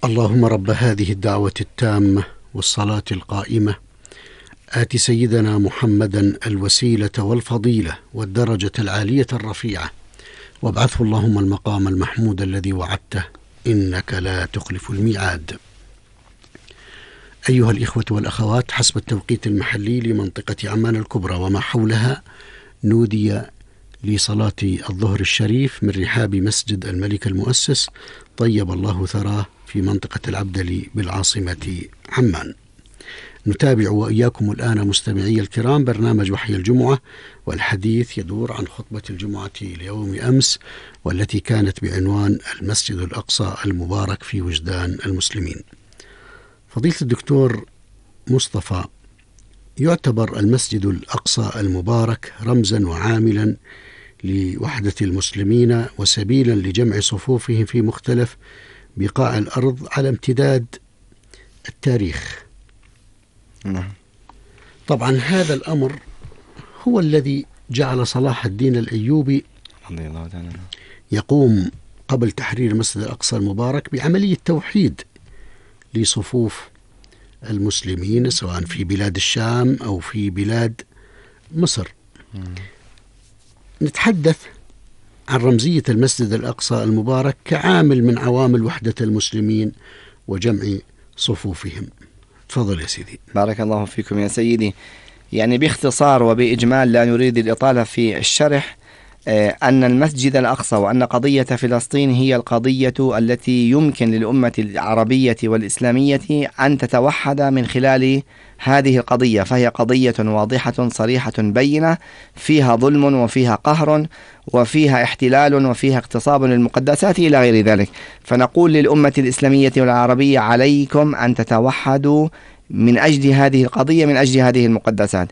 اللهم رب هذه الدعوة التامة والصلاة القائمة آت سيدنا محمدا الوسيلة والفضيلة والدرجة العالية الرفيعة وابعثه اللهم المقام المحمود الذي وعدته إنك لا تخلف الميعاد. أيها الإخوة والأخوات، حسب التوقيت المحلي لمنطقة عمان الكبرى وما حولها نودي لصلاة الظهر الشريف من رحاب مسجد الملك المؤسس طيب الله ثراه في منطقة العبدلي بالعاصمة عمان. نتابع وإياكم الآن مستمعي الكرام برنامج وحي الجمعة، والحديث يدور عن خطبة الجمعة ليوم أمس والتي كانت بعنوان المسجد الأقصى المبارك في وجدان المسلمين. فضيلة الدكتور مصطفى، يعتبر المسجد الأقصى المبارك رمزا وعاملا لوحدة المسلمين وسبيلا لجمع صفوفهم في مختلف بقاع الأرض على امتداد التاريخ. طبعا هذا الأمر هو الذي جعل صلاح الدين الأيوبي يقوم قبل تحرير المسجد الأقصى المبارك بعملية توحيد لصفوف المسلمين سواء في بلاد الشام أو في بلاد مصر. نتحدث عن رمزية المسجد الأقصى المبارك كعامل من عوامل وحدة المسلمين وجمع صفوفهم. تفضل يا سيدي. بارك الله فيكم يا سيدي. يعني باختصار وبإجمال، لا نريد الإطالة في الشرح، أن المسجد الأقصى وأن قضية فلسطين هي القضية التي يمكن للأمة العربية والإسلامية أن تتوحد من خلال هذه القضية، فهي قضية واضحة صريحة بينة، فيها ظلم وفيها قهر وفيها احتلال وفيها اغتصاب للمقدسات إلى غير ذلك. فنقول للأمة الإسلامية والعربية: عليكم أن تتوحدوا من أجل هذه القضية، من أجل هذه المقدسات.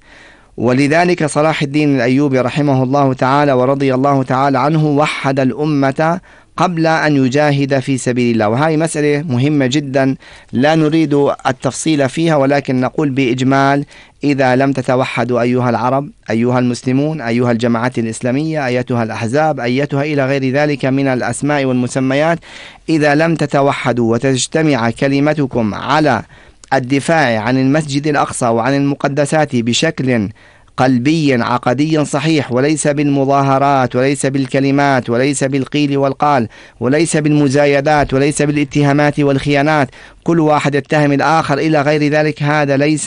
ولذلك صلاح الدين الأيوبي رحمه الله تعالى ورضي الله تعالى عنه وحد الأمة قبل أن يجاهد في سبيل الله، وهذه مسألة مهمة جدا لا نريد التفصيل فيها، ولكن نقول بإجمال: إذا لم تتوحدوا أيها العرب، أيها المسلمون، أيها الجماعات الإسلامية، أيتها الأحزاب، أيتها إلى غير ذلك من الأسماء والمسميات، إذا لم تتوحدوا وتجتمع كلمتكم على الدفاع عن المسجد الأقصى وعن المقدسات بشكل قلبي عقدي صحيح، وليس بالمظاهرات وليس بالكلمات وليس بالقيل والقال وليس بالمزايدات وليس بالاتهامات والخيانات، كل واحد يتهم الآخر إلى غير ذلك، هذا ليس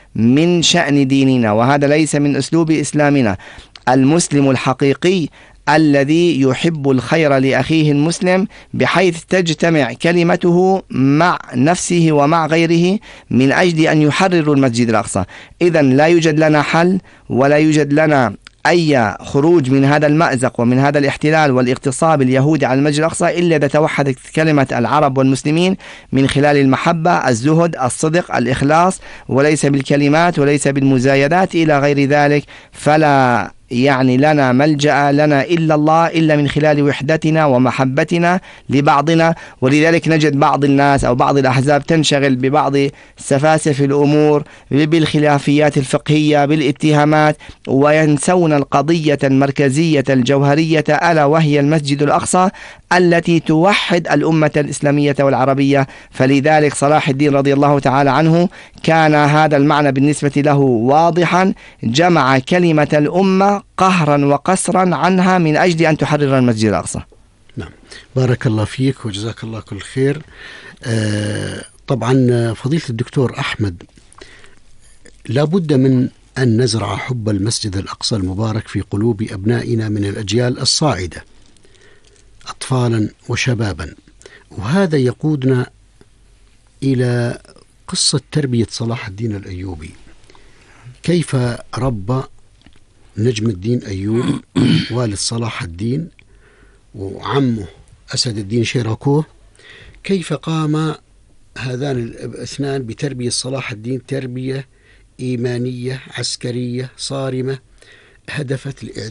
من شأن ديننا وهذا ليس من أسلوب إسلامنا. المسلم الحقيقي الذي يحب الخير لأخيه المسلم بحيث تجتمع كلمته مع نفسه ومع غيره من أجل أن يحرروا المسجد الأقصى. إذن لا يوجد لنا حل ولا يوجد لنا أي خروج من هذا المأزق ومن هذا الاحتلال والاغتصاب اليهودي على المسجد الأقصى إلا إذا توحدت كلمة العرب والمسلمين من خلال المحبة، الزهد، الصدق، الإخلاص، وليس بالكلمات وليس بالمزايدات إلى غير ذلك. فلا يعني لنا ملجأ لنا إلا الله إلا من خلال وحدتنا ومحبتنا لبعضنا. ولذلك نجد بعض الناس أو بعض الأحزاب تنشغل ببعض سفاسف الأمور، بالخلافيات الفقهية، بالاتهامات، وينسون القضية المركزية الجوهرية ألا وهي المسجد الأقصى التي توحد الأمة الإسلامية والعربية. فلذلك صلاح الدين رضي الله تعالى عنه كان هذا المعنى بالنسبة له واضحا، جمع كلمة الأمة قهرا وقسرا عنها من أجل أن تحرر المسجد الأقصى. نعم، بارك الله فيك وجزاك الله كل خير. طبعا فضيلة الدكتور أحمد، لابد من أن نزرع حب المسجد الأقصى المبارك في قلوب أبنائنا من الأجيال الصاعدة أطفالا وشبابا، وهذا يقودنا إلى قصة تربية صلاح الدين الأيوبي. كيف ربى نجم الدين أيوب والد صلاح الدين وعمه أسد الدين شيراكوه، كيف قام هذان الاثنان بتربية صلاح الدين تربية إيمانية عسكرية صارمة هدفت